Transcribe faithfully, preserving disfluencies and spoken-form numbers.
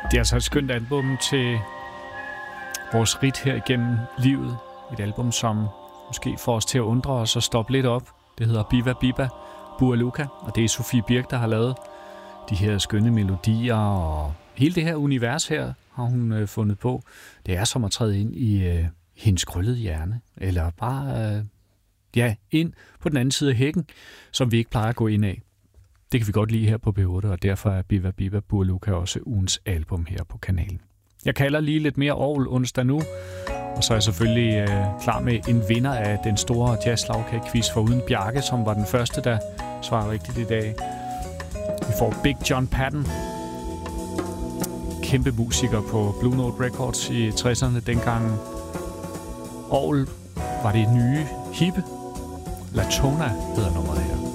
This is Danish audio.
Det er altså et skønt album til vores ridt her igennem livet. Et album, som måske får os til at undre os og stoppe lidt op. Det hedder Biba Biba Bua Luka, og det er Sofie Birk, der har lavet de her skønne melodier, og hele det her univers her har hun øh, fundet på. Det er som at træde ind i øh, hendes krøllede hjerne, eller bare øh, ja, ind på den anden side af hækken, som vi ikke plejer at gå ind af. Det kan vi godt lide her på B otte, og derfor er Biba Biba Bua Luka også ugens album her på kanalen. Jeg kalder lige lidt mere orgel onsdag nu, og så er jeg selvfølgelig øh, klar med en vinder af den store jazz-slagkage-quiz for Uden Bjarke, som var den første, der svarede rigtigt i dag. Vi får Big John Patton, kæmpe musiker på Blue Note Records i tresserne dengang. Orgel var det nye hippe. Latona hedder nummeret her.